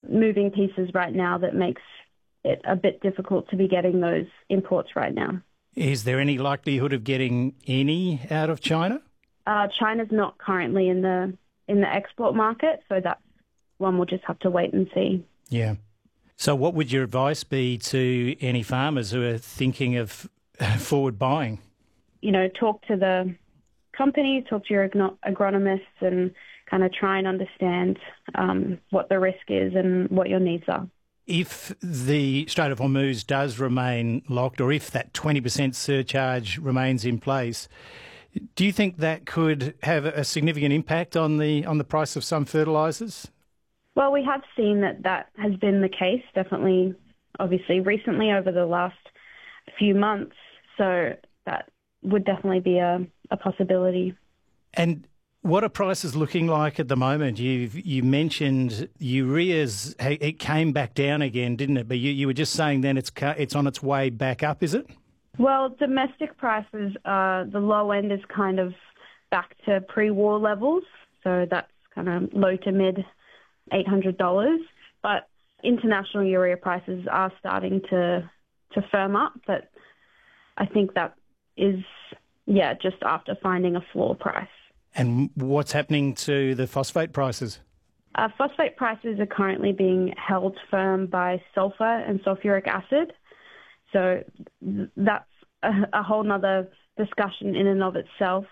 moving pieces right now that makes it a bit difficult to be getting those imports right now. Is there any likelihood of getting any out of China? China's not currently in the export market, so that's one we'll just have to wait and see. Yeah. So what would your advice be to any farmers who are thinking of forward buying? Talk to the company, talk to your agronomists and kind of try and understand what the risk is and what your needs are. If the Strait of Hormuz does remain locked, or if that 20% surcharge remains in place, do you think that could have a significant impact on the price of some fertilisers? Well, we have seen that has been the case, definitely, obviously, recently over the last few months. So that would definitely be a possibility. And what are prices looking like at the moment? You mentioned urea's, it came back down again, didn't it? But you were just saying then it's on its way back up, is it? Well, domestic prices, the low end is kind of back to pre-war levels, so that's kind of low to mid $800. But international urea prices are starting to firm up, but I think that is, just after finding a floor price. And what's happening to the phosphate prices? Phosphate prices are currently being held firm by sulfur and sulfuric acid. So that's a whole nother discussion in and of itself.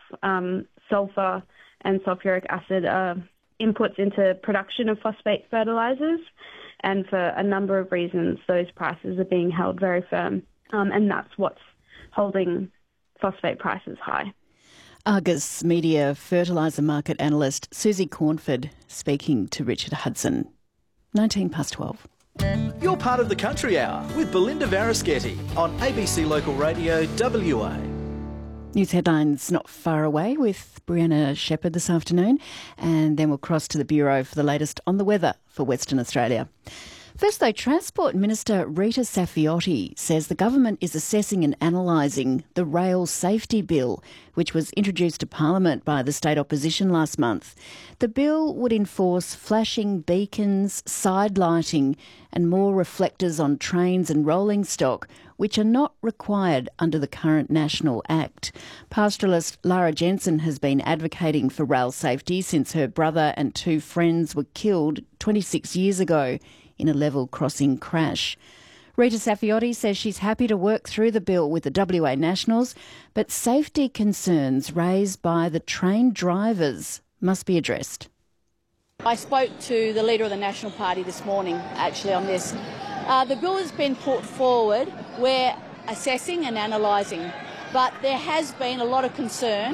Sulfur and sulfuric acid are inputs into production of phosphate fertilizers, and for a number of reasons, those prices are being held very firm, and that's what's holding phosphate prices high. Argus Media fertiliser market analyst Susie Cornford speaking to Richard Hudson. 12:19. You're part of the Country Hour with Belinda Varischetti on ABC Local Radio WA. News headlines not far away with Brianna Shepherd this afternoon, and then we'll cross to the Bureau for the latest on the weather for Western Australia. First though, Transport Minister Rita Saffioti says the government is assessing and analysing the Rail Safety Bill, which was introduced to Parliament by the state opposition last month. The bill would enforce flashing beacons, side lighting and more reflectors on trains and rolling stock, which are not required under the current National Act. Pastoralist Lara Jensen has been advocating for rail safety since her brother and two friends were killed 26 years ago in a level crossing crash. Rita Saffioti says she's happy to work through the bill with the WA Nationals, but safety concerns raised by the train drivers must be addressed. I spoke to the leader of the National Party this morning, actually, on this. The bill has been put forward. We're assessing and analysing, but there has been a lot of concern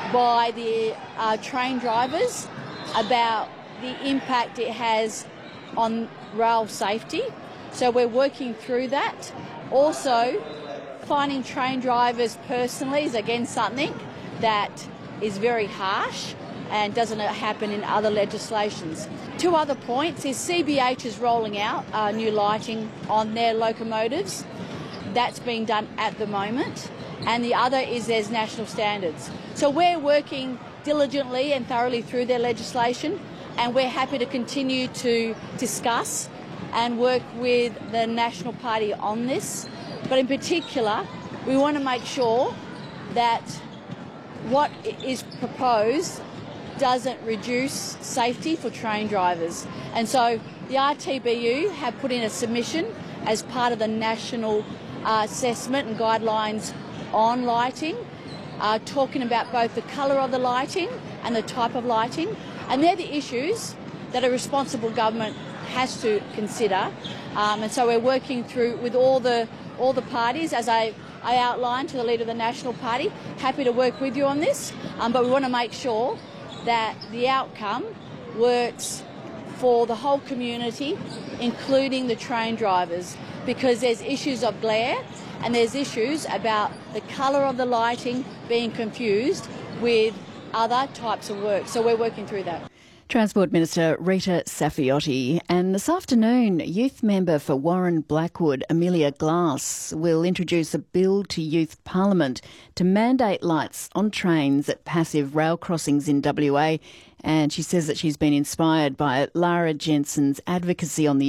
by the train drivers about the impact it has on rail safety. So we're working through that. Also, finding train drivers personally is again something that is very harsh and doesn't happen in other legislations. Two other points is CBH is rolling out new lighting on their locomotives. That's being done at the moment. And the other is there's national standards. So we're working diligently and thoroughly through their legislation, and we're happy to continue to discuss and work with the National Party on this. But in particular, we want to make sure that what is proposed doesn't reduce safety for train drivers. And so the RTBU have put in a submission as part of the national assessment and guidelines on lighting, talking about both the colour of the lighting and the type of lighting. And they're the issues that a responsible government has to consider. And so we're working through with all the parties, as I outlined to the leader of the National Party. Happy to work with you on this, but we want to make sure that the outcome works for the whole community, including the train drivers, because there's issues of glare and there's issues about the colour of the lighting being confused with other types of work. So we're working through that. Transport Minister Rita Saffioti. And this afternoon, youth member for Warren Blackwood, Amelia Glass, will introduce a bill to Youth Parliament to mandate lights on trains at passive rail crossings in WA. And she says that she's been inspired by Lara Jensen's advocacy on the